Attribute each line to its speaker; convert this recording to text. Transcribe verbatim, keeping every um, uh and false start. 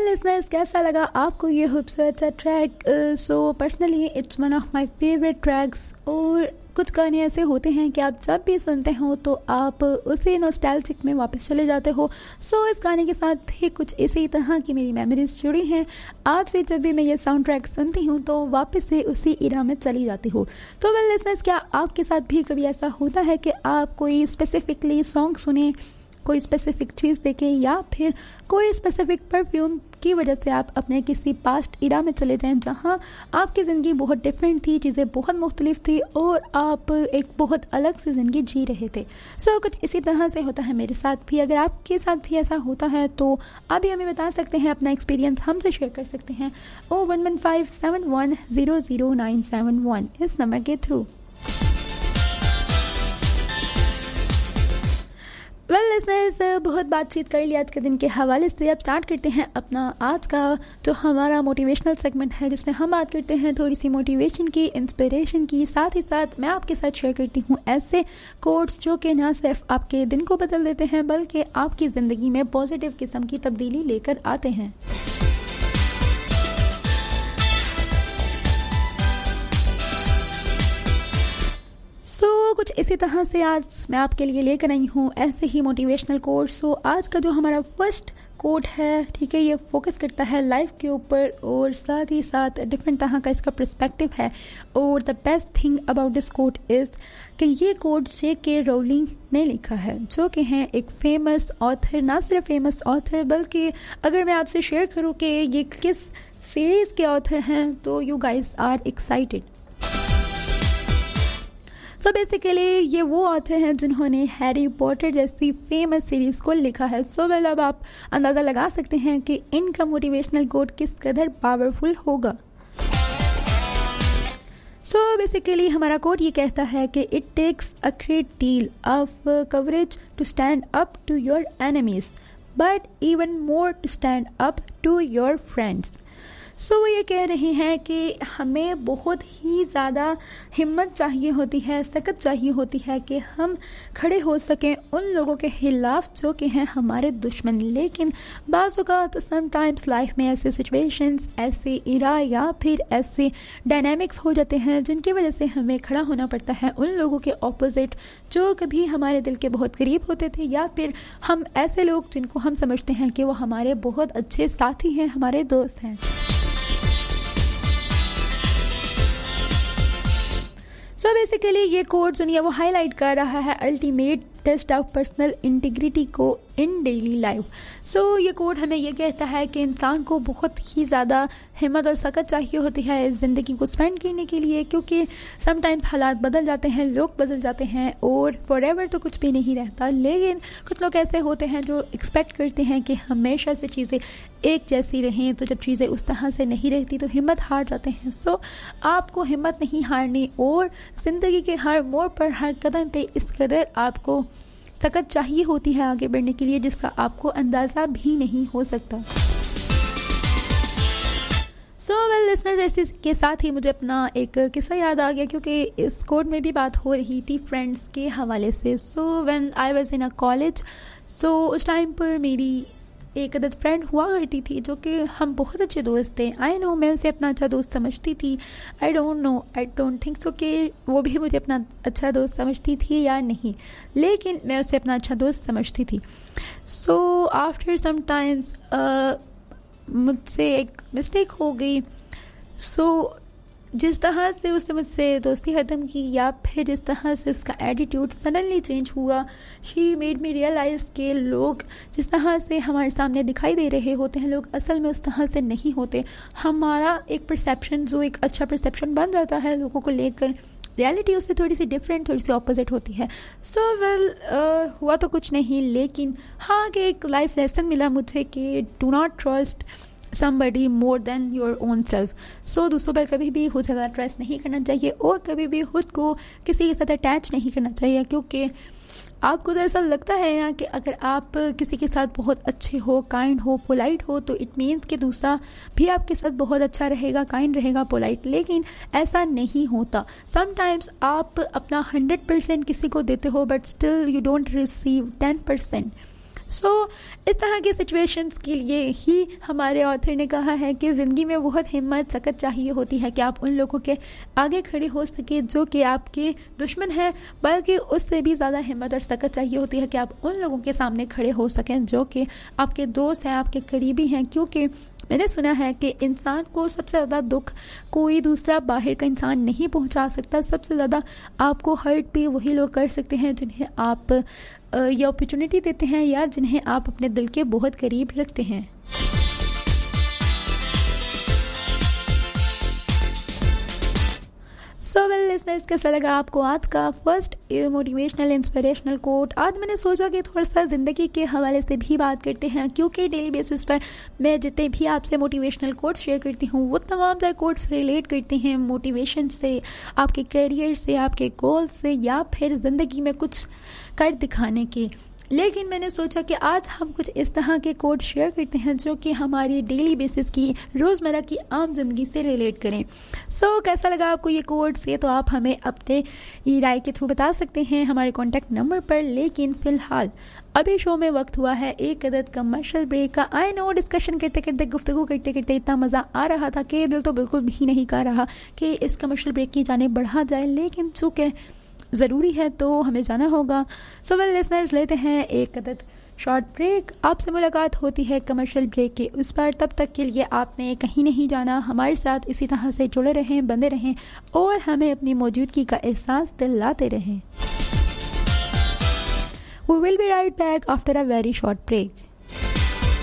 Speaker 1: Well listeners, कैसा लगा आपको ये खूबसूरत सा track? So personally it's one of my favourite tracks. और कुछ गाने ऐसे होते हैं कि आप जब भी सुनते हो तो आप उसी नॉस्टैल्जिक में वापस चले जाते हो। सो so, इस गाने के साथ भी कुछ इसी तरह की मेरी मेमोरीज जुड़ी हैं। आज भी जब भी मैं ये साउंड ट्रैक सुनती हूँ तो वापस से उसी इरा में चली जाती हूँ। तो वेल लिसनर्स, क्या आपके साथ भी कभी ऐसा होता है कि आप कोई स्पेसिफिकली सॉन्ग सुने, कोई स्पेसिफिक चीज़ देखें, या फिर कोई स्पेसिफिक परफ्यूम की वजह से आप अपने किसी पास्ट इरा में चले जाएं जहां आपकी ज़िंदगी बहुत डिफरेंट थी, चीज़ें बहुत मुख्तलिफ थी और आप एक बहुत अलग सी ज़िंदगी जी रहे थे। सो so, कुछ इसी तरह से होता है मेरे साथ भी। अगर आपके साथ भी ऐसा होता है तो आप भी हमें बता सकते हैं, अपना एक्सपीरियंस हमसे शेयर कर सकते हैं ओ one one five seven one zero zero nine seven one इस नंबर के थ्रू। वेल लिसनर्स, बहुत बातचीत कर लिया आज के दिन के हवाले से। अब स्टार्ट करते हैं अपना आज का जो हमारा मोटिवेशनल सेगमेंट है, जिसमें हम बात करते हैं थोड़ी सी मोटिवेशन की, इंस्पिरेशन की। साथ ही साथ मैं आपके साथ शेयर करती हूँ ऐसे कोट्स जो कि ना सिर्फ आपके दिन को बदल देते हैं बल्कि आपकी ज़िंदगी में पॉजिटिव किस्म की तब्दीली लेकर आते हैं। सो so, कुछ इसी तरह से आज मैं आपके लिए लेकर आई हूँ ऐसे ही मोटिवेशनल कोट। सो आज का जो हमारा फर्स्ट कोट है, ठीक है, ये फोकस करता है लाइफ के ऊपर और साथ ही साथ डिफरेंट तरह का इसका पर्सपेक्टिव है। और the best thing about this quote is कि ये कोट जे के रोलिंग ने लिखा है, जो कि हैं एक फेमस ऑथर। ना सिर्फ फेमस ऑथर बल्कि अगर मैं आपसे शेयर करूँ कि ये किस सीरीज़ के ऑथर हैं तो you guys are excited. So basically ये वो ऑथर हैं जिन्होंने हैरी पॉटर जैसी फेमस सीरीज को लिखा है। सो वेल अब आप अंदाज़ा लगा सकते हैं कि इनका मोटिवेशनल कोट किस कदर पावरफुल होगा। सो बेसिकली हमारा कोट ये कहता है कि it takes a great deal of coverage to stand up to your enemies but even more to stand up to your friends. सो वो ये कह रहे हैं कि हमें बहुत ही ज़्यादा हिम्मत चाहिए होती है, सख्त चाहिए होती है कि हम खड़े हो सकें उन लोगों के खिलाफ जो कि हैं हमारे दुश्मन। लेकिन बाज़ औक़ात समटाइम्स लाइफ में ऐसे सिचुएशंस, ऐसे इरा या फिर ऐसे डायनामिक्स हो जाते हैं जिनकी वजह से हमें खड़ा होना पड़ता है उन लोगों के ऑपोजिट जो कभी हमारे दिल के बहुत करीब होते थे, या फिर हम ऐसे लोग जिनको हम समझते हैं कि वो हमारे बहुत अच्छे साथी हैं, हमारे दोस्त हैं। सो बेसिकली ये कोड जो है वो हाईलाइट कर रहा है ultimate test of personal integrity को इन डेली लाइफ। सो ये कोड हमें ये कहता है कि इंसान को बहुत ही ज़्यादा हिम्मत और सकत चाहिए होती है ज़िंदगी को स्पेंड करने के लिए, क्योंकि समटाइम्स हालात बदल जाते हैं, लोग बदल जाते हैं और फॉरएवर तो कुछ भी नहीं रहता। लेकिन कुछ लोग ऐसे होते हैं जो एक्सपेक्ट करते हैं कि हमेशा से चीज़ें एक जैसी रहें, तो जब चीज़ें उस तरह से नहीं रहती तो हिम्मत हार जाते हैं। सो आपको हिम्मत नहीं हारनी और ज़िंदगी के हर मोड़ पर, हर कदम पे इस कदर आपको सकत चाहिए होती है आगे बढ़ने के लिए जिसका आपको अंदाज़ा भी नहीं हो सकता। सो वेल लिसनर्स, इसी के साथ ही मुझे अपना एक किस्सा याद आ गया, क्योंकि इस कोड में भी बात हो रही थी फ्रेंड्स के हवाले से। So when I was in a college, सो उस टाइम पर मेरी एक अदद फ्रेंड हुआ करती थी जो कि हम बहुत अच्छे दोस्त थे। आई नो मैं उसे अपना अच्छा दोस्त समझती थी। I don't know I don't think so कि वो भी मुझे अपना अच्छा दोस्त समझती थी या नहीं, लेकिन मैं उसे अपना अच्छा दोस्त समझती थी। सो आफ्टर सम टाइम्स मुझसे एक मिस्टेक हो गई। सो so, जिस तरह से उसने मुझसे दोस्ती ख़त्म की या फिर जिस तरह से उसका एटीट्यूड सडनली चेंज हुआ, शी मेड मी रियलाइज़ के लोग जिस तरह से हमारे सामने दिखाई दे रहे होते हैं, लोग असल में उस तरह से नहीं होते। हमारा एक परसेप्शन जो एक अच्छा परसेप्शन बन जाता है लोगों को लेकर, रियलिटी उससे थोड़ी सी डिफरेंट, थोड़ी सी ऑपोजिट होती है। सो वेल हुआ तो कुछ नहीं, लेकिन हाँ कि एक लाइफ लेसन मिला मुझे कि do not trust somebody more than your own self। so दूसरों पर कभी भी खुद ज़्यादा ट्रस्ट नहीं करना चाहिए और कभी भी खुद को किसी के साथ अटैच नहीं करना चाहिए, क्योंकि आपको तो ऐसा लगता है ना कि अगर आप किसी के साथ बहुत अच्छे हो, काइंड हो, पोलाइट हो, तो इट मीन्स कि दूसरा भी आपके साथ बहुत अच्छा रहेगा, काइंड रहेगा, पोलाइट। लेकिन ऐसा नहीं होता। समटाइम्स आप अपना हंड्रेड परसेंट किसी को देते हो but still you don't receive ten percent. So so, इस तरह के सिचुएशंस के लिए ही हमारे ऑथर ने कहा है कि ज़िंदगी में बहुत हिम्मत सकत चाहिए होती है कि आप उन लोगों के आगे खड़े हो सके जो कि आपके दुश्मन हैं, बल्कि उससे भी ज़्यादा हिम्मत और सकत चाहिए होती है कि आप उन लोगों के सामने खड़े हो सकें जो कि आपके दोस्त हैं, आपके करीबी हैं। क्योंकि मैंने सुना है कि इंसान को सबसे ज़्यादा दुख कोई दूसरा बाहर का इंसान नहीं पहुंचा सकता। सबसे ज़्यादा आपको हर्ट भी वही लोग कर सकते हैं जिन्हें आप ये अपॉर्चुनिटी देते हैं या जिन्हें आप अपने दिल के बहुत करीब रखते हैं। सो वेल लिसनर्स, कैसा लगा आपको आज का फर्स्ट मोटिवेशनल इंस्पिरेशनल कोट? आज मैंने सोचा कि थोड़ा सा ज़िंदगी के हवाले से भी बात करते हैं, क्योंकि डेली बेसिस पर मैं जितने भी आपसे मोटिवेशनल कोट्स शेयर करती हूँ वो तमाम तरह कोट्स रिलेट करते हैं मोटिवेशन से, आपके करियर से, आपके गोल से, या फिर ज़िंदगी में कुछ कर दिखाने के। लेकिन मैंने सोचा कि आज हम कुछ इस तरह के कोड शेयर करते हैं जो कि हमारी डेली बेसिस की रोज़मर्रा की आम जिंदगी से रिलेट करें। सो so, कैसा लगा आपको ये कोड्स? ये तो आप हमें अपने राय के थ्रू बता सकते हैं हमारे कॉन्टैक्ट नंबर पर। लेकिन फिलहाल अभी शो में वक्त हुआ है एक अदद कमर्शियल ब्रेक का। आई नो डिस्कशन करते करते, गुफ्तगू करते करते इतना मज़ा आ रहा था कि दिल तो बिल्कुल भी नहीं कर रहा कि इस कमर्शियल ब्रेक की जाने बढ़ा जाए, लेकिन चूँकि ज़रूरी है तो हमें जाना होगा। सो वेल लिसनर्स, लेते हैं एक अदद शॉर्ट ब्रेक। आपसे मुलाकात होती है कमर्शियल ब्रेक के उस पर। तब तक के लिए आपने कहीं नहीं जाना, हमारे साथ इसी तरह से जुड़े रहें, बंधे रहें और हमें अपनी मौजूदगी का एहसास दिलाते रहें। We will be right back after a very short break.